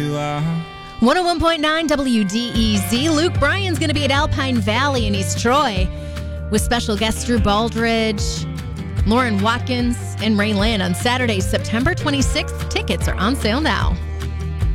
101.9 WDEZ. Luke Bryan's going to be at Alpine Valley in East Troy with special guests Drew Baldridge, Lauren Watkins, and Ray Lynn on Saturday, September 26th. Tickets are on sale now.